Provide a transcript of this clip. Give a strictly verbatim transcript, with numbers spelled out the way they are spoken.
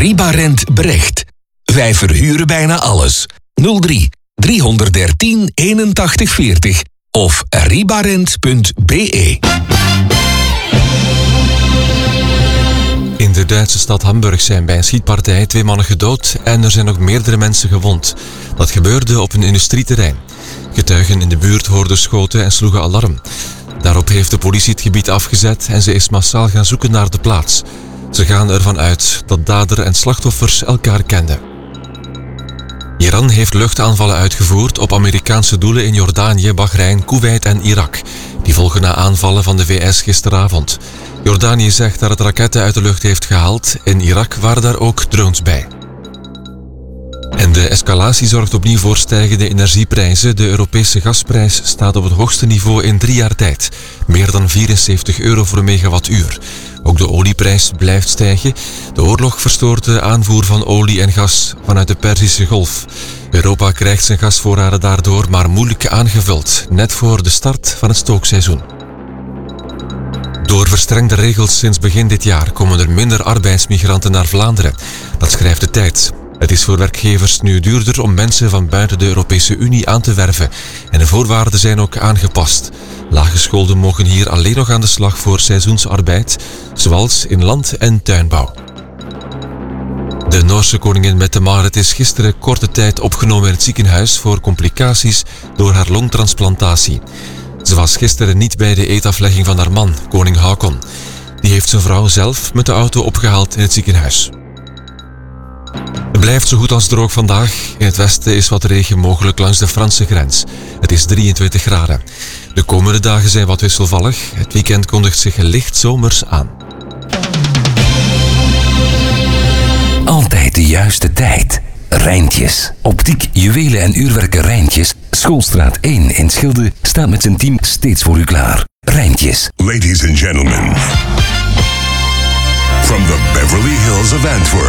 Ribarent Brecht. Wij verhuren bijna alles. nul drie driehonderddertien eenentachtig veertig of ribarent punt b e. In de Duitse stad Hamburg zijn bij een schietpartij twee mannen gedood en er zijn nog meerdere mensen gewond. Dat gebeurde op een industrieterrein. Getuigen in de buurt hoorden schoten en sloegen alarm. Daarop heeft de politie het gebied afgezet en ze is massaal gaan zoeken naar de plaats. Ze gaan ervan uit dat dader en slachtoffers elkaar kenden. Iran heeft luchtaanvallen uitgevoerd op Amerikaanse doelen in Jordanië, Bahrein, Koeweit en Irak. Die volgen na aanvallen van de V S gisteravond. Jordanië zegt dat het raketten uit de lucht heeft gehaald. In Irak waren daar ook drones bij. En de escalatie zorgt opnieuw voor stijgende energieprijzen. De Europese gasprijs staat op het hoogste niveau in drie jaar tijd. Meer dan vierenzeventig euro voor een megawattuur. Ook de olieprijs blijft stijgen. De oorlog verstoort de aanvoer van olie en gas vanuit de Perzische Golf. Europa krijgt zijn gasvoorraden daardoor maar moeilijk aangevuld, net voor de start van het stookseizoen. Door verstrengde regels sinds begin dit jaar komen er minder arbeidsmigranten naar Vlaanderen. Dat schrijft de Tijd. Het is voor werkgevers nu duurder om mensen van buiten de Europese Unie aan te werven. En de voorwaarden zijn ook aangepast. Laaggescholden mogen hier alleen nog aan de slag voor seizoensarbeid, zoals in land- en tuinbouw. De Noorse koningin Mette-Marit is gisteren korte tijd opgenomen in het ziekenhuis voor complicaties door haar longtransplantatie. Ze was gisteren niet bij de eetaflegging van haar man, koning Haakon. Die heeft zijn vrouw zelf met de auto opgehaald in het ziekenhuis. Het blijft zo goed als droog vandaag. In het westen is wat regen mogelijk langs de Franse grens. Het is drieëntwintig graden. De komende dagen zijn wat wisselvallig. Het weekend kondigt zich licht zomers aan. Altijd de juiste tijd. Rijntjes. Optiek, juwelen en uurwerken Rijntjes. Schoolstraat één in Schilde staat met zijn team steeds voor u klaar. Rijntjes. Ladies and gentlemen, from the Beverly Hills of Antwerp,